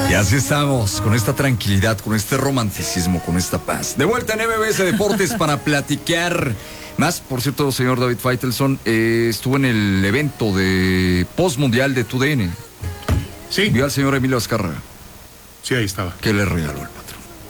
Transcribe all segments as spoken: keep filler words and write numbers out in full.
Y así estamos, con esta tranquilidad, con este romanticismo, con esta paz. De vuelta en M B S Deportes para platicar más. Por cierto, señor David Faitelson, eh, estuvo en el evento de postmundial de Tu D N. Sí. Vio al señor Emilio Azcárraga. Sí, ahí estaba. ¿Qué le regaló el patrón?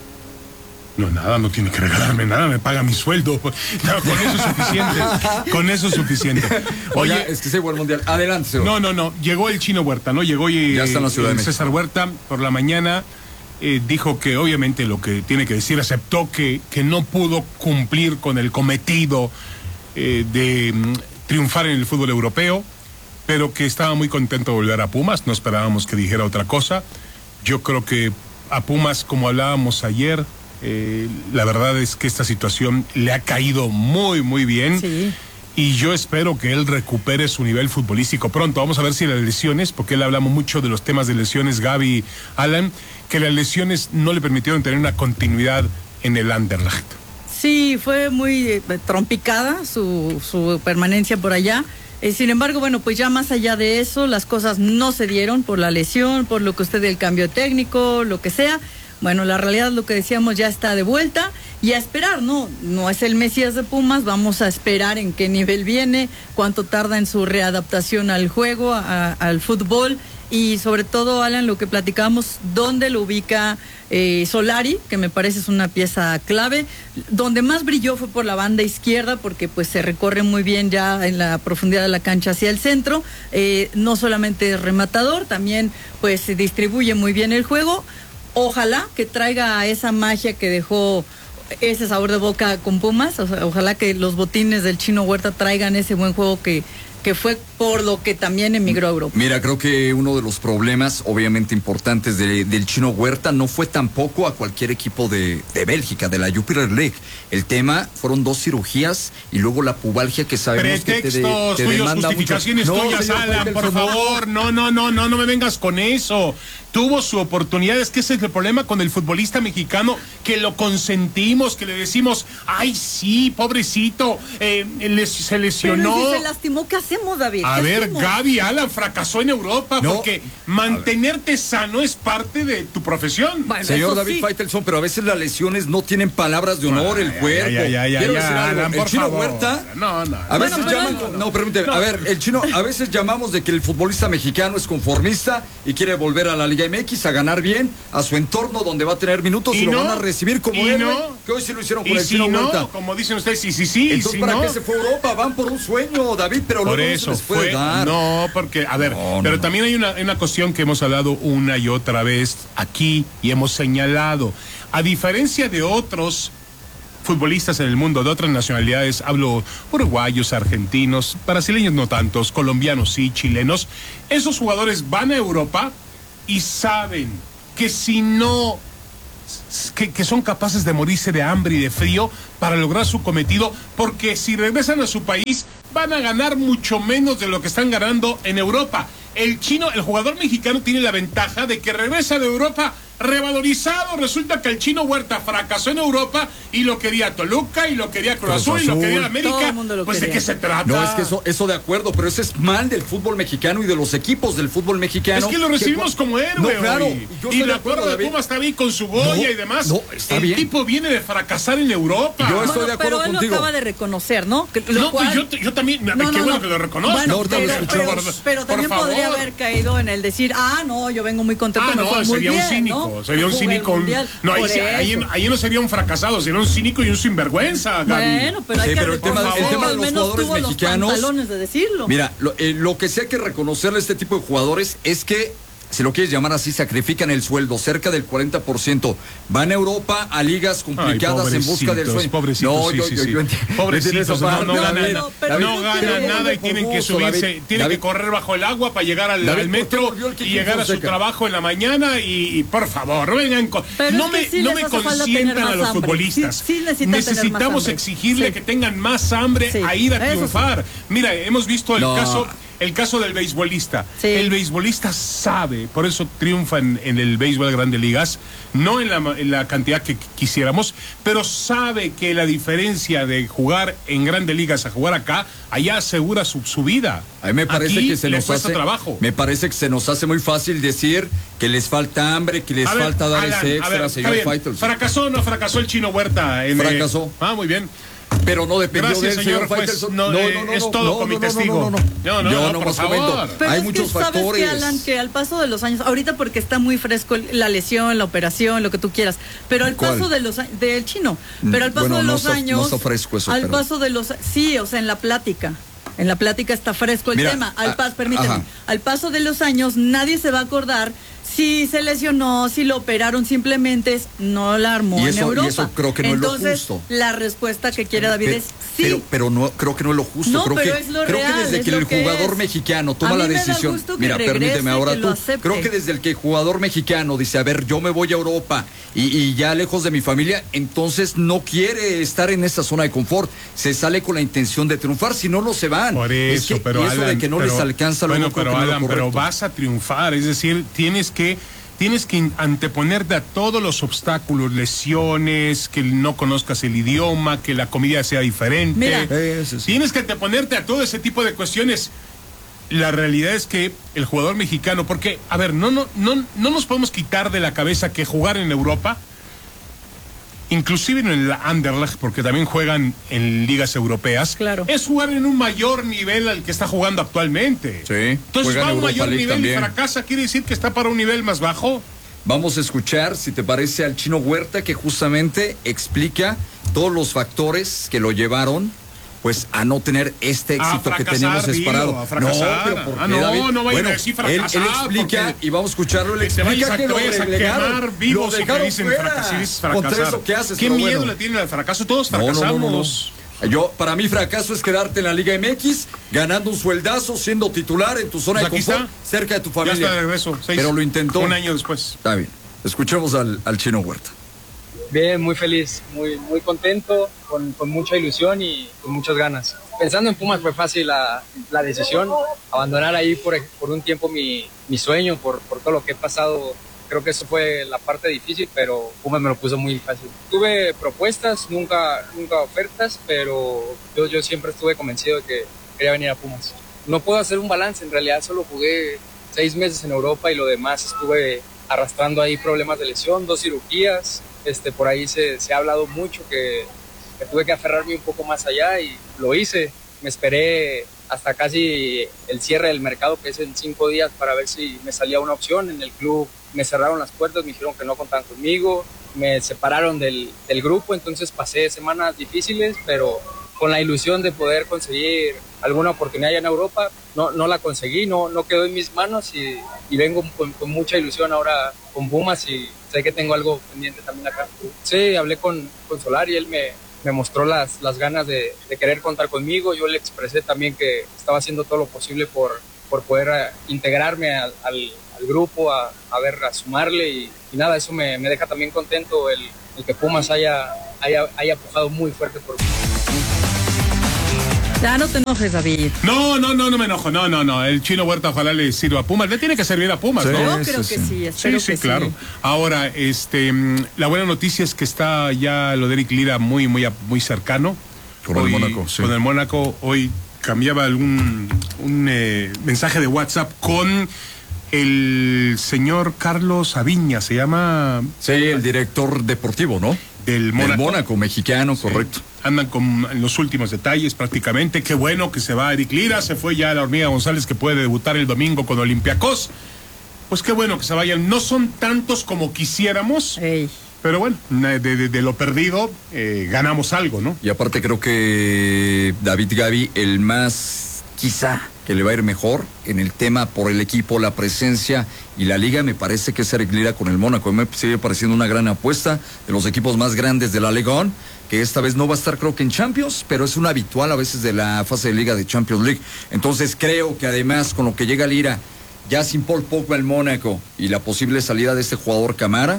No, nada, no tiene que regalarme nada, me paga mi sueldo. No, con eso es suficiente. Con eso es suficiente. Oye, Oye es que se fue al mundial. Adelante, señor. No, no, no. Llegó el Chino Huerta, ¿no? Llegó y ya está en la Ciudad de México. César Huerta por la mañana eh, dijo que obviamente lo que tiene que decir, aceptó que, que no pudo cumplir con el cometido eh, de mm, triunfar en el fútbol europeo, pero que estaba muy contento de volver a Pumas. No esperábamos que dijera otra cosa. Yo creo que a Pumas, como hablábamos ayer, Eh, la verdad es que esta situación le ha caído muy, muy bien. Sí. Y yo espero que él recupere su nivel futbolístico pronto. Vamos a ver si las lesiones, porque él hablamos mucho de los temas de lesiones, Gaby, Alan, que las lesiones no le permitieron tener una continuidad en el Anderlecht. Sí, fue muy eh, trompicada su, su permanencia por allá. Eh, sin embargo, bueno, pues ya más allá de eso, las cosas no se dieron por la lesión, por lo que usted del cambio técnico, lo que sea. Bueno, la realidad, lo que decíamos, ya está de vuelta y a esperar, ¿no? No es el Mesías de Pumas, vamos a esperar en qué nivel viene, cuánto tarda en su readaptación al juego, a, al fútbol y sobre todo, Alan, lo que platicábamos, dónde lo ubica eh, Solari, que me parece es una pieza clave. Donde más brilló fue por la banda izquierda, porque pues se recorre muy bien ya en la profundidad de la cancha hacia el centro. Eh, no solamente es rematador, también pues se distribuye muy bien el juego. Ojalá que traiga esa magia que dejó ese sabor de boca con Pumas, o sea, ojalá que los botines del Chino Huerta traigan ese buen juego que, que fue por lo que también emigró a Europa. Mira, creo que uno de los problemas obviamente importantes de, del Chino Huerta no fue tampoco a cualquier equipo de, de Bélgica, de la Jupiler League. El tema fueron dos cirugías y luego la pubalgia que sabemos Pretextos, que te, de, te tuyos, demanda justificaciones mucho. tuyas, No, Alan, por favor, no, no, no, no, no me vengas con eso. Tuvo su oportunidad, es que ese es el problema con el futbolista mexicano, que lo consentimos, que le decimos, ay sí, pobrecito, eh, les, se lesionó. Pero si se lastimó, ¿qué hacemos, David? A ver, hacemos? Gaby, Alan fracasó en Europa, no, porque mantenerte sano es parte de tu profesión. Bueno, señor David sí. Faitelson, pero a veces las lesiones no tienen palabras de honor, Ay, el cuerpo. Ya, ya, ya, Quiero ya, decir algo, Alan, el por Chino favor. Huerta, no, no, a veces bueno, llaman, pero, no, no, permíteme, no, a ver, el Chino, a veces llamamos de que el futbolista mexicano es conformista y quiere volver a la Liga M X a ganar bien, a su entorno donde va a tener minutos y, y no, lo van a recibir como y héroe, no, que hoy sí lo hicieron con y el si Chino no, Huerta. como dicen ustedes, sí, sí, sí. Entonces, si ¿para no? qué se fue a Europa? Van por un sueño, David, pero por luego eso no se les puede fue, dar. no, porque, a ver, no, no, pero no. también hay una, una cuestión que hemos hablado una y otra vez aquí y hemos señalado. A diferencia de otros futbolistas en el mundo, de otras nacionalidades, hablo uruguayos, argentinos, brasileños no tantos, colombianos sí, chilenos, esos jugadores van a Europa y saben que si no, que, que son capaces de morirse de hambre y de frío para lograr su cometido, porque si regresan a su país van a ganar mucho menos de lo que están ganando en Europa. El chino, el jugador mexicano tiene la ventaja de que regresa de Europa revalorizado. Resulta que el Chino Huerta fracasó en Europa y lo quería Toluca y lo quería Cruz Azul y lo quería América. Pues quería. ¿de qué se trata? No, es que eso, eso de acuerdo, pero eso es mal del fútbol mexicano y de los equipos del fútbol mexicano. Es que lo recibimos que, como héroe. no, claro, hoy. yo Y de de acuerdo, acuerdo de David. Pumas está bien con su Goya no, y demás. No, está el bien. tipo viene de fracasar en Europa. Yo estoy bueno, de acuerdo pero él contigo. lo acaba de reconocer, ¿no? Que, lo No, cual... pues yo, yo también, No, qué no, bueno no. que lo reconozco. Bueno, No, pero, pero, pero, por, pero por también favor. podría haber caído en el decir, ah, no, yo vengo muy contento. Ah, me no, fue muy sería bien, un cínico, ¿no? sería un Jugué el cínico. Un, mundial, no, ahí, por sí, ahí, eso. ahí no sería un fracasado, sería un cínico y un sinvergüenza, Gaby. Bueno, pero hay Sí, que pero el tema- reconocer el tema que de al los menos jugadores tuvo mexicanos- los pantalones de decirlo. Mira, lo, eh, lo que sí hay que reconocerle a este tipo de jugadores es que, si lo quieres llamar así, sacrifican el sueldo, cerca del cuarenta por ciento. Van a Europa a ligas complicadas Ay, en busca del sueño. Pobrecitos, no, sí, yo, sí, yo, sí. yo entiendo. Pobrecitos, no, no David, ganan, no, pero David, no no ganan quiero- nada y por tienen que gusto, subirse, David. tienen David. que correr bajo el agua para llegar al, David, al ¿por qué metro volvió el y Kiki llegar a su Fonseca? trabajo en la mañana y, y por favor, no vengan con... Pero no es que me, sí no les me hace falta consientan tener a más los hambre. futbolistas. Sí, sí necesitan tener más Necesitamos hambre. exigirle Sí. que tengan más hambre Sí, a ir a eso triunfar. Mira, hemos visto el No. caso... el caso del beisbolista. Sí. El beisbolista sabe, por eso triunfa en, en el béisbol de Grandes Ligas, no en la, en la cantidad que quisiéramos, pero sabe que la diferencia de jugar en Grandes Ligas a jugar acá, allá asegura su, su vida. A mí me parece Aquí que se le nos cuesta hace trabajo. Me parece que se nos hace muy fácil decir que les falta hambre, que les A ver, falta dar Alan, ese a extra, ver, señor está bien. Faitelson. ¿Fracasó o no fracasó el Chino Huerta? En, Fracasó. Eh, ah, muy bien. Pero no dependió Gracias, de él, señor señor juez. Faitelson. No, eh, es todo con mi testigo. No, no, No, no, Yo no, no por más favor. comento. Pero Hay es muchos que sabes factores. que, Alan, que al paso de los años, ahorita porque está muy fresco la lesión, la operación, lo que tú quieras, pero al ¿Cuál? paso de los años, del Chino, pero al paso Bueno, de no los está- años, no está fresco eso, al pero- paso de los, sí, o sea, en la plática. En la plática está fresco el Mira, tema. Al a- paso, permíteme, ajá. al paso de los años nadie se va a acordar si se lesionó, si lo operaron, simplemente es no la armó Y en eso- y Europa. eso creo que no es lo Entonces, justo. la respuesta que quiere David Pero, es sí. pero, pero no, creo que no es lo justo. No, creo pero que, es lo creo real, que desde es que lo el que jugador es. mexicano A toma mí la me da decisión. gusto que Mira, regrese, permíteme ahora que lo tú. acepte. Creo que desde el que el jugador mexicano dice, a ver, yo me voy a Europa y, y ya lejos de mi familia, entonces no quiere estar en esa zona de confort. Se sale con la intención de triunfar, si no, no se van. Por Es eso, que- pero y eso Alan, de que no pero- les alcanza luego bueno, creo pero que no es lo Alan, pero correcto. vas a triunfar, es decir, tienes que tienes que anteponerte a todos los obstáculos, lesiones, que no conozcas el idioma, que la comida sea diferente. Mira. Eso sí. Tienes que anteponerte a todo ese tipo de cuestiones. La realidad es que el jugador mexicano, porque, a ver, no, no, no, no nos podemos quitar de la cabeza que jugar en Europa, inclusive en el Anderlecht, porque también juegan en ligas europeas, Claro. es jugar en un mayor nivel al que está jugando actualmente. Sí, Entonces juega en va a un Europa mayor League nivel también. y fracasa, quiere decir que está para un nivel más bajo. Vamos a escuchar, si te parece, al Chino Huerta, que justamente explica todos los factores que lo llevaron pues a no tener este A éxito que fracasar, teníamos dilo, esperado. a fracasar. No, pero ¿por Ah, qué, no, David? no vayan a Bueno, decir él, él fracasar, explica, porque y vamos a escucharlo, él Que te explica vayas a, que te lo vayas a relegaron, quemar lo vivos y que dejaron dicen fuera. fracasar, dices Contra fracasar. eso, ¿qué haces? ¿Qué Pero miedo bueno. le tienen al fracaso? Todos No, no, fracasamos. no, no, no. Yo, para mí, fracaso es quedarte en la Liga M X, ganando un sueldazo, siendo titular en tu zona Pues de aquí confort, está. cerca de tu Ya familia. está de regreso. seis- Pero lo intentó. Un año después. Está bien. Escuchemos al, al Chino Huerta. Bien, muy feliz, muy, muy contento, con, con mucha ilusión y con muchas ganas. Pensando en Pumas fue fácil la, la decisión, abandonar ahí por, por un tiempo mi, mi sueño, por, por todo lo que he pasado. Creo que eso fue la parte difícil, pero Pumas me lo puso muy fácil. Tuve propuestas, nunca, nunca ofertas, pero yo, yo siempre estuve convencido de que quería venir a Pumas. No puedo hacer un balance, en realidad solo jugué seis meses en Europa y lo demás estuve arrastrando ahí problemas de lesión, dos cirugías. Este, por ahí se, se ha hablado mucho que, que tuve que aferrarme un poco más allá y lo hice. Me esperé hasta casi el cierre del mercado, que es en cinco días, para ver si me salía una opción. En el club me cerraron las puertas, me dijeron que no contaban conmigo, me separaron del, del grupo, entonces pasé semanas difíciles, pero con la ilusión de poder conseguir alguna oportunidad allá en Europa. No, no la conseguí, no, no quedó en mis manos y, y vengo con, con mucha ilusión ahora con Pumas y sé que tengo algo pendiente también acá. Sí, hablé con, con Solari y él me, me mostró las, las ganas de, de querer contar conmigo. Yo le expresé también que estaba haciendo todo lo posible por, por poder uh, integrarme al, al, al grupo, a, a ver, a sumarle y, y nada, eso me, me deja también contento el, el que Pumas haya, haya, haya pujado muy fuerte por mí. Ya no te enojes, David. No, no, no, no me enojo. No, no, no. El Chino Huerta ojalá le sirva a Pumas. Le tiene que servir a Pumas, Sí. ¿no? Yo creo sí, que sí. sí, espero Sí, sí, que claro. sí. Ahora, este, mm, la buena noticia es que está ya lo de Eric Lira muy, muy, a- muy cercano. Con el Hoy- Mónaco, sí. Con el Mónaco. Hoy cambiaba algún un eh, mensaje de WhatsApp con el señor Carlos Aviña, se llama, Sí, el director deportivo, ¿no? del Del Mónaco. Mónaco, mexicano, correcto. Andan con los últimos detalles prácticamente. Qué bueno que se va Eric Lira, se fue ya la Hormiga González, que puede debutar el domingo con Olympiacos. Pues qué bueno que se vayan. No son tantos como quisiéramos, Ey. pero bueno, de, de- de lo perdido eh, ganamos algo, ¿no? Y aparte creo que David Gavi, el más quizá que le va a ir mejor en el tema por el equipo, la presencia y la liga, me parece que es Eric Lira con el Mónaco. Me sigue pareciendo una gran apuesta de los equipos más grandes de la Liga, que esta vez no va a estar creo que en Champions, pero es un habitual a veces de la fase de liga de Champions League. Entonces creo que además con lo que llega Lira, ya sin Paul Pogba el Mónaco y la posible salida de este jugador Camara, creo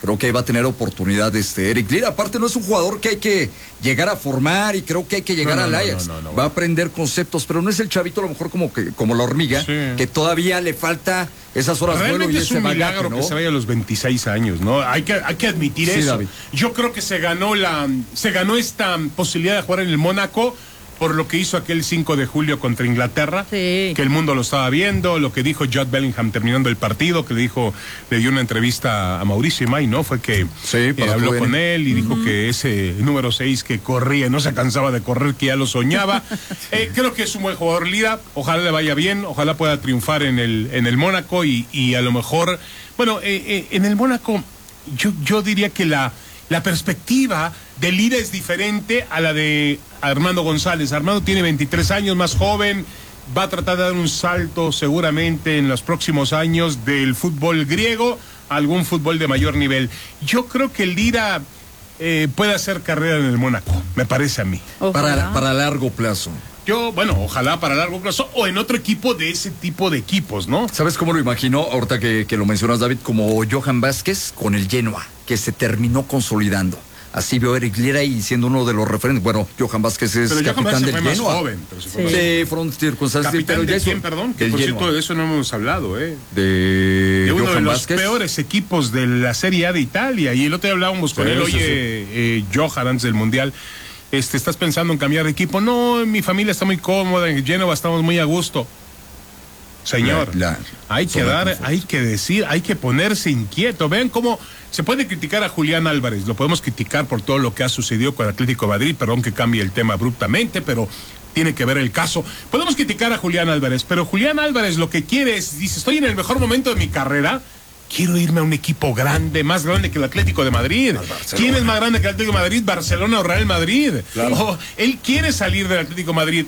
creo que va a tener oportunidad este Eric Lier. Aparte no es un jugador que hay que llegar a formar y creo que hay que llegar no, no, al Ajax. no, no, no, no, va a aprender conceptos, pero no es el chavito a lo mejor como que como la hormiga, sí. que todavía le falta esas horas Realmente vuelo y es ese un milagro bagaje, ¿no? que se vaya a los veintiséis años, ¿no? Hay que, hay que admitir Sí, eso. David. Yo creo que se ganó la, se ganó esta posibilidad de jugar en el Mónaco por lo que hizo aquel cinco de julio contra Inglaterra, sí. que el mundo lo estaba viendo, lo que dijo Jude Bellingham terminando el partido, que le dijo, le dio una entrevista a Mauricio Imay, ¿no? Fue que sí, eh, habló ver. con él y uh-huh. dijo que ese número seis que corría, no se cansaba de correr, que ya lo soñaba. eh, creo que es un buen jugador Lira, ojalá le vaya bien, ojalá pueda triunfar en el, en el Mónaco y, y a lo mejor, bueno, eh, eh, en el Mónaco yo, yo diría que la... La perspectiva de Lira es diferente a la de Armando González. Armando tiene veintitrés años, más joven, va a tratar de dar un salto seguramente en los próximos años del fútbol griego a algún fútbol de mayor nivel. Yo creo que Lira eh, puede hacer carrera en el Mónaco, me parece a mí. Para, para largo plazo. Yo, bueno, ojalá para largo plazo o en otro equipo de ese tipo de equipos, ¿no? ¿Sabes cómo lo imagino? Ahorita que, que lo mencionas, David, como Johan Vázquez con el Genoa, que se terminó consolidando. Así veo a Eric Lier ahí siendo uno de los referentes. Bueno, Johan Vázquez es pero capitán Johan Vázquez del fue Genoa. más joven, pero se fue sí. más sí, fueron circunstancias. ¿Capitán pero de ya quién, eso, perdón? Que del por Genoa. cierto, de eso no hemos hablado, ¿eh? De, de uno Johan de los Vázquez. peores equipos de la Serie A de Italia. Y el otro día hablábamos con sí, él, sí, oye, sí. Eh, Johan, antes del Mundial, este, ¿estás pensando en cambiar de equipo? No, mi familia está muy cómoda, en Génova estamos muy a gusto. Señor, La, la, hay que dar, confort. hay que decir, hay que ponerse inquieto. Vean cómo se puede criticar a Julián Álvarez, lo podemos criticar por todo lo que ha sucedido con Atlético de Madrid, perdón que cambie el tema abruptamente, pero tiene que ver el caso. Podemos criticar a Julián Álvarez, pero Julián Álvarez lo que quiere es, dice, estoy en el mejor momento de mi carrera, quiero irme a un equipo grande, más grande que el Atlético de Madrid. ¿Quién es más grande que el Atlético de Madrid? Barcelona o Real Madrid. Claro. Oh, él quiere salir del Atlético de Madrid.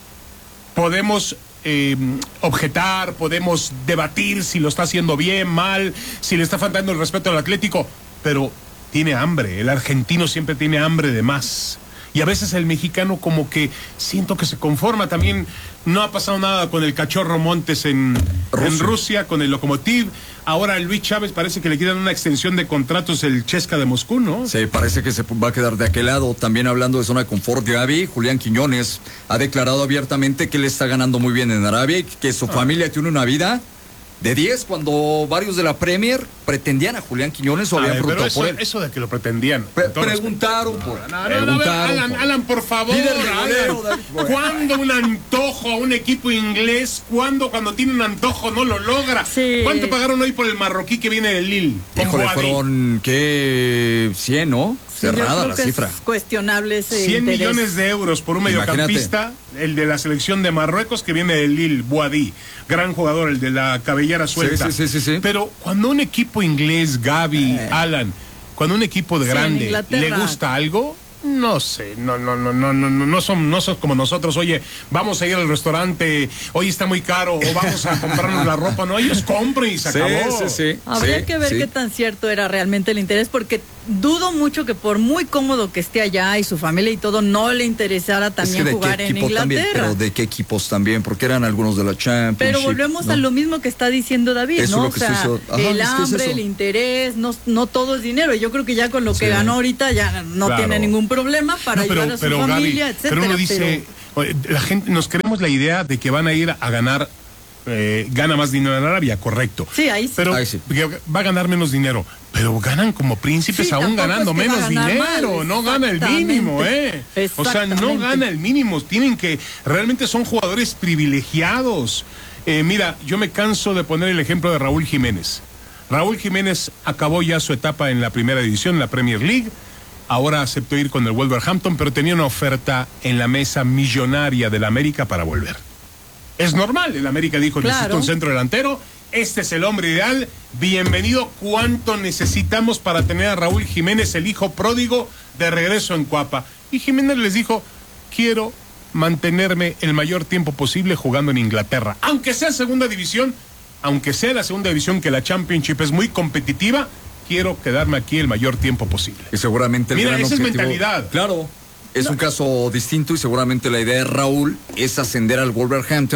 Podemos eh, objetar, podemos debatir si lo está haciendo bien, mal, si le está faltando el respeto al Atlético, pero tiene hambre. El argentino siempre tiene hambre de más. Y a veces el mexicano como que siento que se conforma. También no ha pasado nada con el Cachorro Montes en Rusia, en Rusia con el Lokomotiv. Ahora Luis Chávez parece que le quedan una extensión de contratos el Chesca de Moscú, ¿no? Sí, parece que se va a quedar de aquel lado. También hablando de zona de confort, Gaby, Julián Quiñones ha declarado abiertamente que él está ganando muy bien en Arabia y que su ah. familia tiene una vida de diez, cuando varios de la Premier pretendían a Julián Quiñones o a habían ver, preguntado eso, por él. Eso de que lo pretendían. Pre preguntaron por no, no, no, preguntaron. Alan, por... Alan, por favor. Alan, ¿cuándo un antojo a un equipo inglés? ¿Cuándo cuando tiene un antojo no lo logra? Sí. ¿Cuánto pagaron hoy por el marroquí que viene del Lille? Híjole, fueron, ¿qué? cien, ¿no? Sí, cerrada la cifra. Es cuestionable ese cien interés. millones de euros por un mediocampista, el de la selección de Marruecos que viene del Lille, Boadi, gran jugador, el de la cabellera suelta. Sí, sí, sí, sí. Pero cuando un equipo inglés, Gaby, eh. Alan, cuando un equipo de sí, grande le gusta algo, no sé, no, no, no, no, no, no son, no son como nosotros, oye, vamos a ir al restaurante, hoy está muy caro, o vamos a comprarnos la ropa, no, ellos compran y se sí, acabó. Sí, sí, Habría sí, que ver sí. qué tan cierto era realmente el interés, porque dudo mucho que por muy cómodo que esté allá y su familia y todo, no le interesara también es que jugar en Inglaterra. También, pero de qué equipos también, porque eran algunos de la Champions. Pero volvemos ¿no? a lo mismo que está diciendo David, eso ¿no? Es lo que o sea, hizo... Ajá, el es que hambre, es el interés, no, no todo es dinero. Yo creo que ya con lo que sí. ganó ahorita ya no claro. tiene ningún problema para no, pero, ayudar a su pero, familia, Gaby, etcétera. Pero uno dice, pero... la gente, nos creemos la idea de que van a ir a ganar, eh, gana más dinero en Arabia, correcto. Sí, ahí sí. Pero ahí sí. va a ganar menos dinero. Pero ganan como príncipes, sí, aún ganando es menos dinero, mal, no gana el mínimo, ¿eh? O sea, no gana el mínimo, tienen que, realmente son jugadores privilegiados. Eh, mira, yo me canso de poner el ejemplo de Raúl Jiménez. Raúl Jiménez acabó ya su etapa en la primera división, en la Premier League, ahora aceptó ir con el Wolverhampton, pero tenía una oferta en la mesa millonaria del América para volver. Es normal, el América dijo, claro. necesito un centro delantero, este es el hombre ideal, bienvenido. ¿Cuánto necesitamos para tener a Raúl Jiménez, el hijo pródigo, de regreso en Cuapa? Y Jiménez les dijo, quiero mantenerme el mayor tiempo posible jugando en Inglaterra, aunque sea segunda división, aunque sea la segunda división, que la Championship es muy competitiva, quiero quedarme aquí el mayor tiempo posible. Y seguramente el Mira, gran esa objetivo, es mentalidad. Claro, es no. un caso distinto y seguramente la idea de Raúl es ascender al Wolverhampton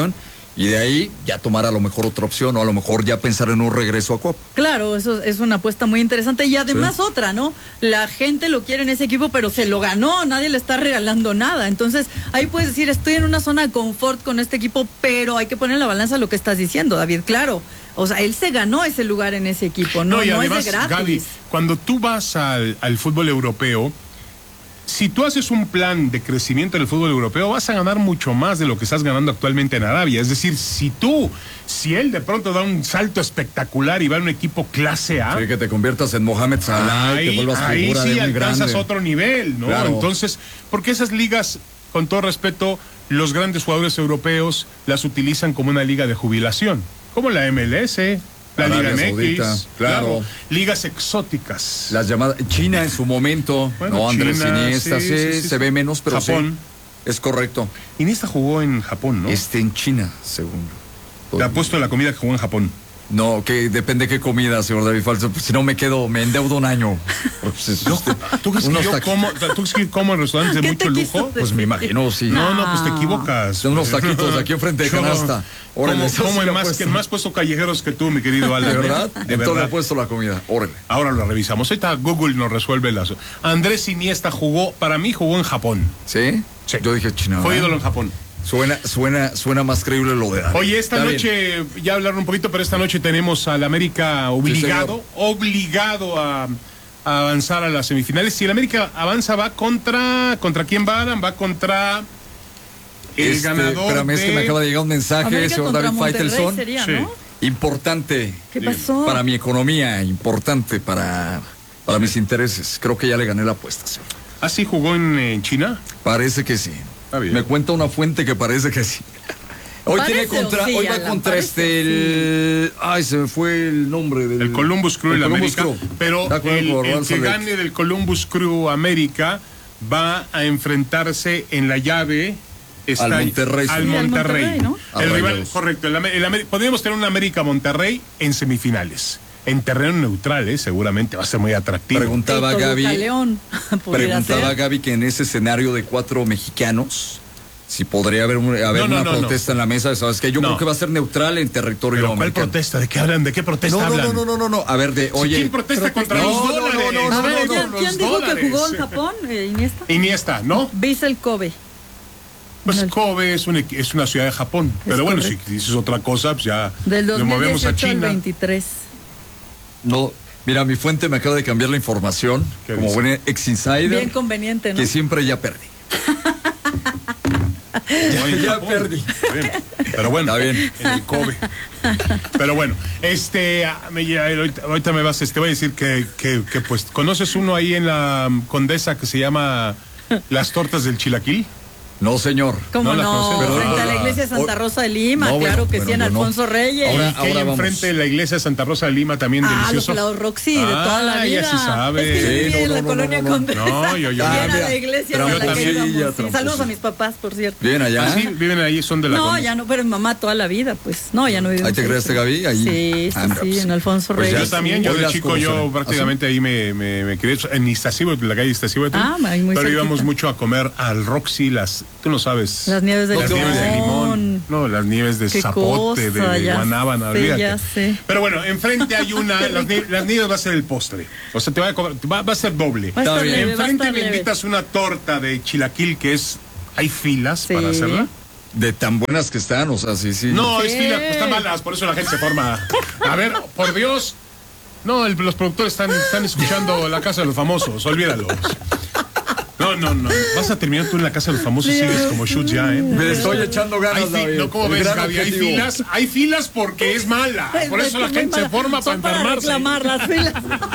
Y de ahí ya tomar a lo mejor otra opción o a lo mejor ya pensar en un regreso a Copa. Claro, eso es una apuesta muy interesante y además Sí. otra, ¿no? La gente lo quiere en ese equipo, pero se lo ganó, nadie le está regalando nada. Entonces, ahí puedes decir, estoy en una zona de confort con este equipo, pero hay que poner en la balanza lo que estás diciendo, David, claro. O sea, él se ganó ese lugar en ese equipo, no, No, y no además, es de gratis. Gaby, cuando tú vas al, al fútbol europeo, si tú haces un plan de crecimiento en el fútbol europeo, vas a ganar mucho más de lo que estás ganando actualmente en Arabia. Es decir, si tú, si él de pronto da un salto espectacular y va a un equipo clase A, Sí, que te conviertas en Mohamed Salah y te ahí, vuelvas ahí figura sí de muy alcanzas grande. otro nivel, ¿no? Claro. Entonces, porque esas ligas, con todo respeto, los grandes jugadores europeos las utilizan como una liga de jubilación, como la M L S, la Arabia Liga Saudita, M X, claro. ligas exóticas. Las llamadas China en su momento, Bueno, no Andrés China, Iniesta, sí, sí, sí, sí, se sí. ve menos, pero Japón. sí, es correcto. Iniesta jugó en Japón, ¿no? Este en China, según. Te apuesto a la comida que jugó en Japón. No, que depende qué comida, señor David Falso. Pues, si no me quedo, me endeudo un año. Pues, es No, usted- ¿Tú crees que unos yo taqui- como, ¿tú crees que como en restaurantes de ¿Qué mucho te quiso lujo? decir? Pues me imagino, sí. No, no, pues te equivocas. De unos taquitos aquí enfrente de Yo- canasta. Órale, Como, eso como sí en lo más, apuesto. que en más puesto callejeros que tú, mi querido Alan. ¿De verdad? De Entonces le verdad. he puesto la comida. Órale. Ahora lo revisamos. Ahorita Google nos resuelve las. Andrés Iniesta jugó, para mí jugó en Japón. ¿Sí? Sí. Yo dije China. Fue ¿verdad? ídolo en Japón. Suena, suena, suena más creíble lo de David. Oye, esta Está noche, ya hablaron un poquito, pero esta noche tenemos al América obligado, señor. obligado a, a avanzar a las semifinales. Si el América avanza, va contra. ¿Contra quién va, Alan? Va contra el Este, ganador. Espérame, es que de- me acaba de llegar un mensaje, América señor contra David Monterrey Faitelson. sería, Sí. ¿no? Importante. ¿Qué pasó? Para mi economía, importante para, para mis intereses. Creo que ya le gané la apuesta, señor. ¿Ah, sí jugó en, en China? Parece que sí. Está bien. Me cuenta una fuente que parece que sí. Hoy Parece tiene contra, o sí, hoy va Alan, contra parece este el, ay, se me fue el nombre del El Columbus Crew el en Columbus América. Crew. Pero Da con el, por el Real que Salt Lake. gane del Columbus Crew América va a enfrentarse en la llave. Está Al ahí- Monterrey, sí. Al Sí, al Monterrey. Monterrey, ¿no? A El rival, Rayados. correcto. El, Amé- el Amé- podríamos tener un América Monterrey en semifinales. En terreno neutral, ¿eh? Seguramente va a ser muy atractivo. Preguntaba El Toluca Gaby, León, pudiera preguntaba ser. Gaby que en ese escenario de cuatro mexicanos si podría haber, un- haber No, no, una no, no. protesta en la mesa, ¿sabes qué? Yo No. creo que va a ser neutral en territorio ¿Pero cuál americano. protesta? ¿De qué hablan? ¿De qué protesta No, no, hablan? no, no, no, no, no. A ver, de, Si oye. ¿Quién protesta contra No, los no, no, dólares? no, no, A no, ver, no, ¿quién, no, quién los dijo dólares. que jugó en Japón, eh, Iniesta? Iniesta, ¿no? Vissel Kobe. Pues No. Kobe es, un equi- es una ciudad de Japón. Pero bueno, si correcto. dices otra cosa, pues ya Del nos movemos a dos mil dieciocho al China. veintitrés. No, mira, mi fuente me acaba de cambiar la información. ¿Qué Como dice? buen ex insider. Bien conveniente, ¿no? Que siempre ya perdí. Ya, ya perdí. Bien. Pero bueno, Está bien. en el Kobe. Pero bueno, este, ah, me, ya, ahorita, ahorita me vas, te voy a decir que, que, que, pues, ¿conoces uno ahí en la um, Condesa que se llama Las Tortas del Chilaquil? No, señor. ¿Cómo No la no? conocemos. Pero- Frente a la Ah, iglesia de Santa o- Rosa de Lima, No, bueno, claro que sí, bueno, en no, no. Alfonso Reyes. Ahora- ¿Y qué hay vamos. enfrente de la iglesia de Santa Rosa de Lima también Ah, delicioso? los helados Roxy de toda la Ah, vida. ya se sabe. Es que Sí, viví no, en no, la no, colonia no, no. Condesa. No, yo- yo- Y Ah, era mira, la iglesia pero de la que también- íbamos. ya, Sí, pero saludos pues, a mis papás, por cierto. Bien allá. ¿Ah, sí? ¿Viven ahí? ¿Son de la No, Condesa? ya no, pero mi mamá toda la vida, pues. No, ya no vive. ¿Ahí te creaste, Gaby? Ahí. Sí, sí, Ah, mira, sí, pues, en Alfonso pues ya Reyes. Yo también, yo Hoy de las chico, yo conoceré. prácticamente ahí me, me, me crié en Iztaccíhuatl, la calle Iztaccíhuatl. Ah, ahí muy pero cerquita. íbamos mucho a comer al Roxy, las, tú no sabes. Las nieves de las limón. nieves de limón. No, las nieves de Qué zapote, cosa, de, de ya guanábana, sé, olvídate. ya sé. Pero bueno, enfrente hay una, las, nie- las nieves va a ser el postre. O sea, te va a, cobrar- va, va a ser doble. Va a estar bien. leve, va a Enfrente estar me leve. invitas una torta de chilaquil que es, hay filas Sí. para hacerla. De tan buenas que están, o sea, sí, sí. No, Sí. es filas, pues, están malas, por eso la gente se forma. A ver, por Dios. No, el- los productores están, están escuchando La Casa de los Famosos, olvídalos. No, no, no. Vas a terminar tú en La Casa de los Famosos y sigues como shoot ya, ¿eh? Me estoy echando Hay ganas, fi- David. no, como El ves, gran Gaby, hay objetivo. filas, hay filas porque es mala. Por eso la Muy gente se mala. forma para Son para enfermarse. reclamar las filas.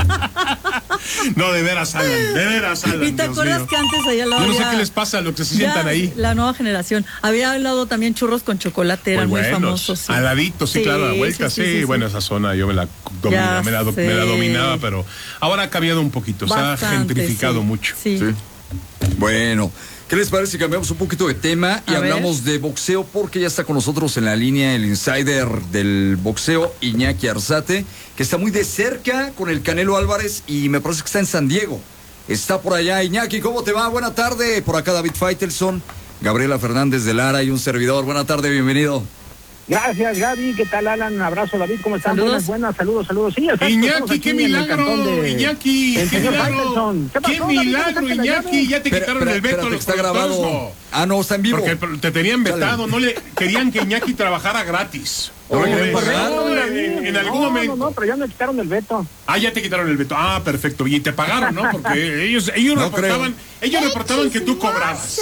No, de veras, Alan, de veras, Alan, ¿Y te Dios acuerdas mío. que antes allá lo Yo no sé había- qué les pasa a los que se Ya, sientan ahí. La nueva generación. Había hablado también churros con chocolate, eran muy, buenos, famosos. sí. Aladitos, sí, Sí, claro, a la vuelta, sí, sí, sí, sí. bueno, esa zona yo me la, domina, Ya me la, do- sé. me la dominaba, pero ahora ha cambiado un poquito, se ha Bastante, gentrificado sí. mucho. Sí. Sí. Bueno, ¿qué les parece si cambiamos un poquito de tema y A hablamos de boxeo? Porque ya está con nosotros en la línea el insider del boxeo, Iñaki Arzate, que está muy de cerca con el Canelo Álvarez y me parece que está en San Diego. Está por allá. Iñaki, ¿cómo te va? Buena tarde. Por acá David Faitelson, Gabriela Fernández de Lara y un servidor. Buena tarde, bienvenido. Gracias, Gaby. ¿Qué tal, Alan? Un abrazo, David. ¿Cómo están? Saludos. Buenas, buenas. Saludos, saludos. Sí, exacto, Iñaki, qué milagro, de... Iñaki, el qué señor milagro. Faitelson. ¿Qué, Qué pasó, milagro, David? Iñaki, ya te Espera, quitaron espera, el veto. espérate, Los está productores, grabado. no. Ah, no, está en vivo. Porque te tenían vetado, Dale. no le querían que Iñaki trabajara gratis. ¿No le querían ¿Ves? pagar? No, No, en, en algún no, momento. No, no, pero ya me quitaron el veto. Ah, ya te quitaron el veto. Ah, perfecto. Y te pagaron, ¿no? Porque ellos, ellos No reportaban, ellos reportaban que tú cobrabas.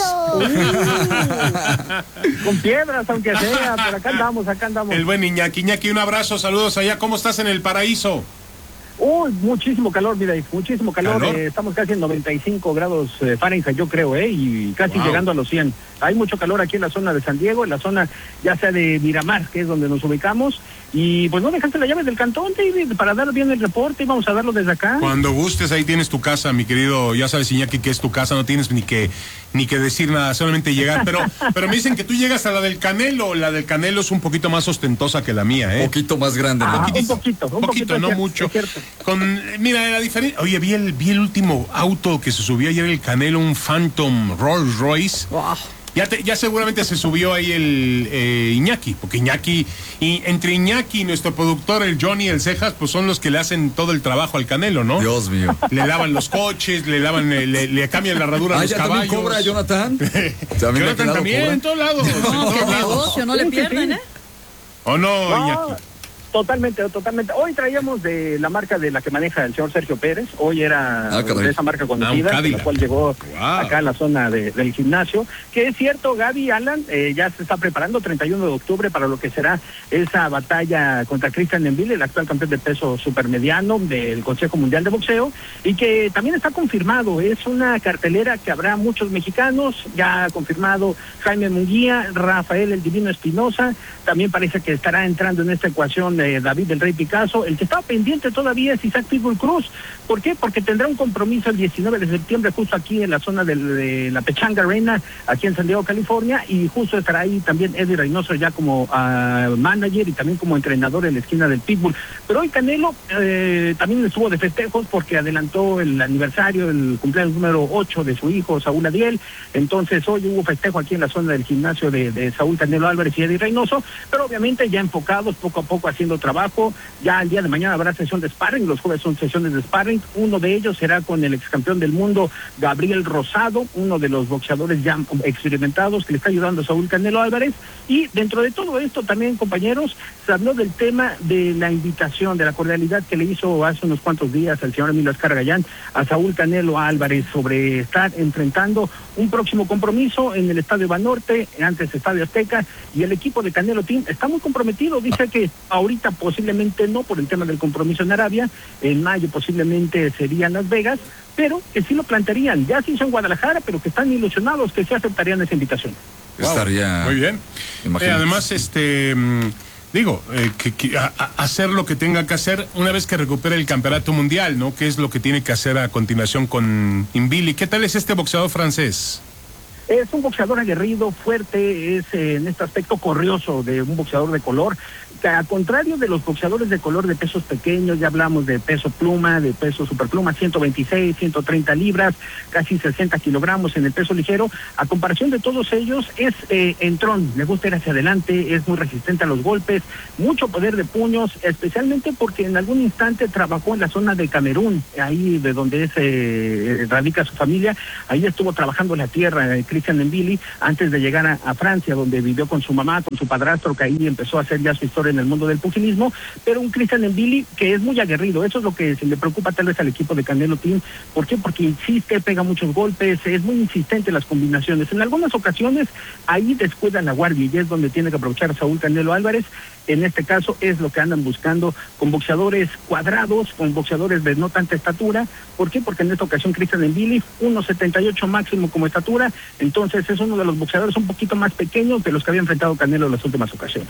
Con piedras, aunque sea, pero acá andamos, acá andamos. El buen Iñaki. Iñaki, un abrazo, saludos allá. ¿Cómo estás en el paraíso? Uy, muchísimo calor, mira, muchísimo calor. ¿Calor? Eh, estamos casi en noventa y cinco grados eh, Fahrenheit, yo creo, ¿eh? Y casi Wow. llegando a los cien. Hay mucho calor aquí en la zona de San Diego, en la zona ya sea de Miramar, que es donde nos ubicamos. Y pues no dejaste la llave del cantón, David, para dar bien el reporte. Vamos a darlo desde acá. Cuando gustes, ahí tienes tu casa, mi querido. Ya sabes, Iñaki, que es tu casa. No tienes ni que ni que decir nada, solamente llegar. Pero pero me dicen que tú llegas a la del Canelo. La del Canelo es un poquito más ostentosa que la mía, Un ¿eh? poquito más grande. Ah, ¿no? un poquito, un Un poquito, poquito, no es cierto, mucho. es cierto. Con, mira, la diferencia. Oye, vi el, vi el último auto que se subió ayer el Canelo, un Phantom Rolls Royce. Wow. Ya, te, ya seguramente se subió ahí el eh, Iñaki, porque Iñaki, y entre Iñaki y nuestro productor, el Johnny, el Cejas, pues son los que le hacen todo el trabajo al Canelo, ¿no? Dios mío. Le lavan los coches, le lavan, eh, le, le cambian la herradura a Ah, los ya caballos. también cobra Jonathan. También Jonathan Aquelarre también, cobra. en todos lados. en No, todos qué lados. negocio, no le Sí, sí, pierden, sí. ¿eh? ¿O no, No, Iñaki? totalmente, totalmente. Hoy traíamos de la marca de la que maneja el señor Sergio Pérez. Hoy era Ah, caray. de esa marca Ah, un conocida, de Cadillac. la cual llegó Wow. acá a la zona de- del gimnasio. Que es cierto, Gaby, Alan, eh, ya se está preparando treinta y uno de octubre para lo que será esa batalla contra Christian Enville, el actual campeón de peso supermediano del Consejo Mundial de Boxeo, y que también está confirmado. Es una cartelera que habrá muchos mexicanos, ya ha confirmado Jaime Munguía, Rafael El Divino Espinosa, también parece que estará entrando en esta ecuación eh, David del Rey Picasso. El que estaba pendiente todavía es Isaac Pitbull Cruz. ¿Por qué? Porque tendrá un compromiso el diecinueve de septiembre justo aquí en la zona del- de la Pechanga Arena, aquí en San Diego, California, y justo estará ahí también Eddie Reynoso ya como ah, manager y también como entrenador en la esquina del Pitbull. Pero hoy Canelo eh, también estuvo de festejos porque adelantó el aniversario, el cumpleaños número ocho de su hijo Saúl Adiel. Entonces hoy hubo festejo aquí en la zona del gimnasio de, de Saúl Canelo Álvarez y Eddie Reynoso, pero obviamente ya enfocados poco a poco haciendo trabajo. Ya el día de mañana habrá sesión de sparring, los jueves son sesiones de sparring. Uno de ellos será con el ex campeón del mundo Gabriel Rosado, uno de los boxeadores ya experimentados que le está ayudando a Saúl Canelo Álvarez. Y dentro de todo esto también, compañeros, se habló del tema de la invitación, de la cordialidad que le hizo hace unos cuantos días el señor Emilio Azcárraga Gallán a Saúl Canelo Álvarez sobre estar enfrentando un próximo compromiso en el Estadio Banorte, antes Estadio Azteca, y el equipo de Canelo Team está muy comprometido. Dice que ahorita posiblemente no por el tema del compromiso en Arabia, en mayo posiblemente sería en Las Vegas, pero que sí lo plantearían. Ya se hizo en Guadalajara, pero que están ilusionados que sí aceptarían esa invitación. Estaría. Muy bien. Imagínate. Eh, además, este, mm, digo, eh, que, que a- a- hacer lo que tenga que hacer una vez que recupere el campeonato mundial, ¿no? ¿Qué es lo que tiene que hacer a continuación con Invili? ¿Qué tal es este boxeador francés? Es un boxeador aguerrido, fuerte, es eh, en este aspecto corrioso de un boxeador de color. Que a contrario de los boxeadores de color de pesos pequeños, ya hablamos de peso pluma, de peso superpluma, ciento veintiséis, ciento treinta libras, casi sesenta kilogramos en el peso ligero. A comparación de todos ellos, es eh, entrón, le gusta ir hacia adelante, es muy resistente a los golpes, mucho poder de puños, especialmente porque en algún instante trabajó en la zona de Camerún, ahí de donde es, eh, radica su familia. Ahí estuvo trabajando la tierra, eh, Christian Envili, antes de llegar a, a Francia, donde vivió con su mamá, con su padrastro, que ahí empezó a hacer ya su historia en el mundo del pugilismo, pero un Christian Envili que es muy aguerrido. Eso es lo que se le preocupa tal vez al equipo de Canelo Team. ¿Por qué? Porque insiste, pega muchos golpes, es muy insistente en las combinaciones. En algunas ocasiones ahí descuida la guardia y es donde tiene que aprovechar Saúl Canelo Álvarez. En este caso es lo que andan buscando con boxeadores cuadrados, con boxeadores de no tanta estatura. ¿Por qué? Porque en esta ocasión Christian Envili, uno setenta y ocho máximo como estatura, entonces es uno de los boxeadores un poquito más pequeños de los que había enfrentado Canelo en las últimas ocasiones.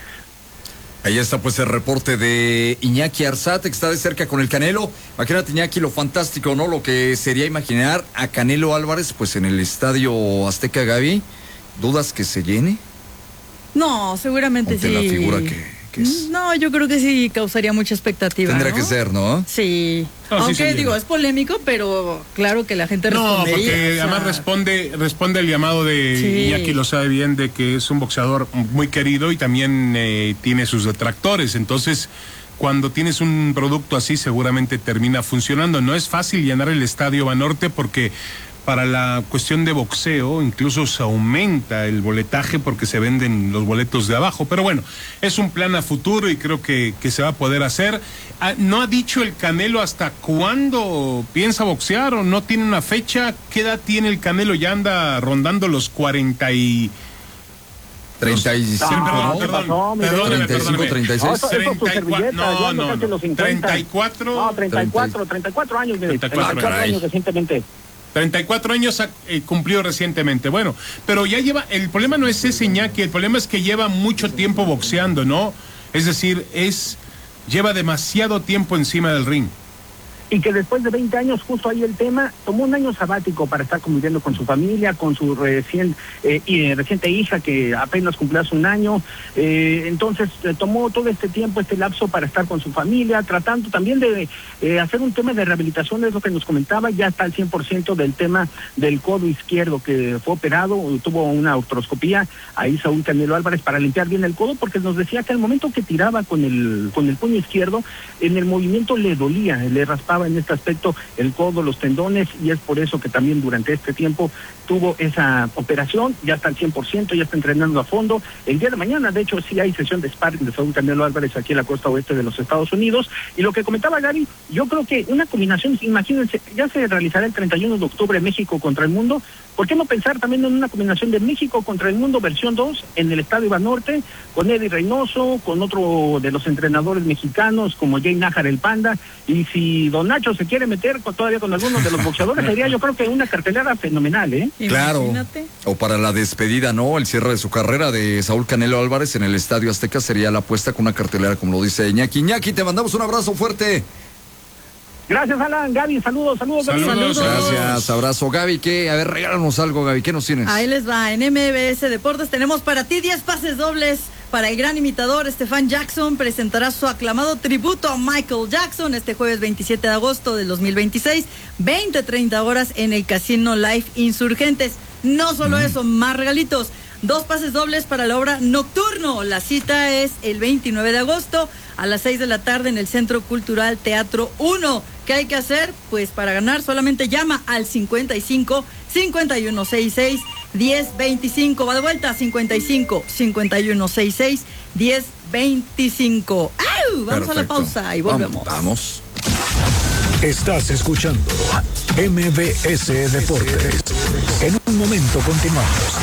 Ahí está pues el reporte de Iñaki Arzate, que está de cerca con el Canelo. Imagínate, Iñaki, lo fantástico, ¿no? Lo que sería imaginar a Canelo Álvarez pues en el Estadio Azteca. Gaby, ¿dudas que se llene? No, seguramente Ante sí. la figura que, Vázquez. No, yo creo que sí causaría mucha expectativa. Tendría ¿no? que ser, ¿no? Sí. No, sí Aunque se digo, llena. es polémico, pero claro que la gente No, respondería. porque o sea, además responde responde el llamado de Sí. Iñaki, lo sabe bien, de que es un boxeador muy querido y también eh, tiene sus detractores. Entonces, cuando tienes un producto así, seguramente termina funcionando. No es fácil llenar el Estadio Banorte porque para la cuestión de boxeo incluso se aumenta el boletaje porque se venden los boletos de abajo. Pero bueno, es un plan a futuro y creo que, que se va a poder hacer. Ah, ¿no ha dicho el Canelo hasta cuándo piensa boxear o no tiene una fecha? ¿Qué edad tiene el Canelo? Ya anda rondando los cuarenta y... treinta y cinco, No, ¿no? ¿qué pasó, mi Perdóname, treinta y cinco, perdóname. treinta y No, seis. eso, eso es tu treinta y cuatro, servilleta, ya no, ando no, casi en los cincuenta. treinta y cuatro. No, treinta y cuatro, treinta y cuatro años, mire, treinta y cuatro, treinta y cuatro caray. años recientemente. treinta y cuatro años ha, eh, cumplió recientemente. Bueno, pero ya lleva, el problema no es ese, Iñaki, el problema es que lleva mucho tiempo boxeando, ¿no? Es decir, es lleva demasiado tiempo encima del ring. Y que después de veinte años, justo ahí el tema, tomó un año sabático para estar conviviendo con su familia, con su recién, eh, y, eh, reciente hija que apenas cumplió hace un año. Eh, entonces, eh, tomó todo este tiempo, este lapso para estar con su familia, tratando también de eh, hacer un tema de rehabilitación, es lo que nos comentaba, ya está al cien por ciento del tema del codo izquierdo que fue operado, tuvo una artroscopía, ahí Saúl Canelo Álvarez para limpiar bien el codo, porque nos decía que al momento que tiraba con el, con el puño izquierdo, en el movimiento le dolía, le raspaba en este aspecto el codo, los tendones, y es por eso que también durante este tiempo tuvo esa operación, ya está al cien por ciento, ya está entrenando a fondo. El día de mañana, de hecho, sí hay sesión de sparring de Saúl Canelo Álvarez aquí en la costa oeste de los Estados Unidos, y lo que comentaba Gaby, yo creo que una combinación, imagínense, ya se realizará el treinta y uno de octubre México contra el mundo, ¿por qué no pensar también en una combinación de México contra el mundo versión dos en el Estadio Banorte, con Eddie Reynoso, con otro de los entrenadores mexicanos como Jay Nájar el Panda, y si Don Nacho se quiere meter con, todavía con algunos de los boxeadores, sería yo creo que una cartelera fenomenal, ¿eh? Claro. Imagínate. O para la despedida, ¿no? El cierre de su carrera de Saúl Canelo Álvarez en el Estadio Azteca sería la apuesta con una cartelera, como lo dice Iñaki. Iñaki, te mandamos un abrazo fuerte. Gracias, Alan, Gaby, saludos, saludos. Gaby. Saludos. Gracias, abrazo. Gaby, ¿qué? A ver, regálanos algo, Gaby. ¿Qué nos tienes? Ahí les va, en M B S Deportes tenemos para ti diez pases dobles para el gran imitador Stefan Jackson. Presentará su aclamado tributo a Michael Jackson este jueves veintisiete de agosto del dos mil veintiséis, veinte treinta horas en el Casino Live Insurgentes. No solo mm. eso, más regalitos. Dos pases dobles para la obra Nocturno. La cita es el veintinueve de agosto a las seis de la tarde en el Centro Cultural Teatro uno. ¿Qué hay que hacer? Pues para ganar solamente llama al cincuenta y cinco, cincuenta y uno sesenta y seis, diez veinticinco. Va de vuelta, cincuenta y cinco, cincuenta y uno sesenta y seis, diez veinticinco. ¡Au! Vamos Perfecto. a la pausa y volvemos. Vamos. Estás escuchando M B S Deportes. En un momento continuamos.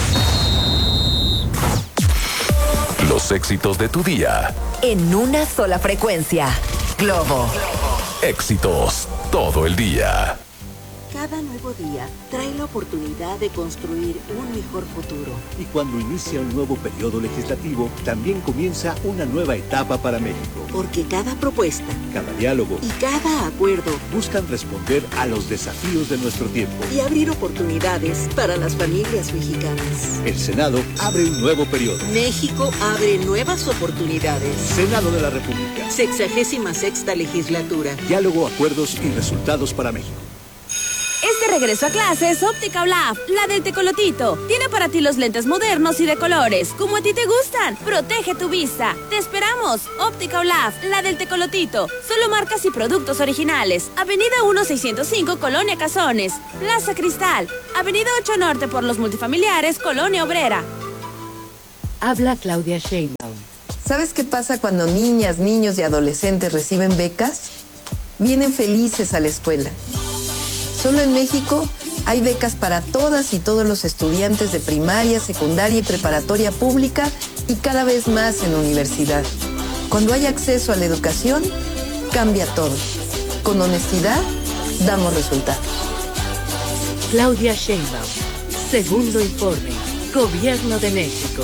Los éxitos de tu día. En una sola frecuencia. Globo. Éxitos todo el día. Cada nuevo día trae la oportunidad de construir un mejor futuro. Y cuando inicia un nuevo periodo legislativo, también comienza una nueva etapa para México. Porque cada propuesta, cada diálogo y cada acuerdo buscan responder a los desafíos de nuestro tiempo y abrir oportunidades para las familias mexicanas. El Senado abre un nuevo periodo. México abre nuevas oportunidades. Senado de la República. Sexagésima sexta legislatura. Diálogo, acuerdos y resultados para México. Este regreso a clases, Óptica Olaf, la del Tecolotito. Tiene para ti los lentes modernos y de colores, como a ti te gustan. Protege tu vista. Te esperamos. Óptica Olaf, la del Tecolotito. Solo marcas y productos originales. Avenida uno seiscientos cinco, Colonia Cazones. Plaza Cristal. Avenida ocho Norte por los multifamiliares, Colonia Obrera. Habla Claudia Sheinbaum. ¿Sabes qué pasa cuando niñas, niños y adolescentes reciben becas? Vienen felices a la escuela. Solo en México hay becas para todas y todos los estudiantes de primaria, secundaria y preparatoria pública y cada vez más en universidad. Cuando hay acceso a la educación, cambia todo. Con honestidad, damos resultados. Claudia Sheinbaum, segundo informe, Gobierno de México.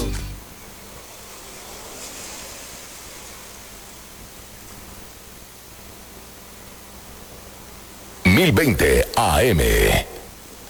mil veinte A M.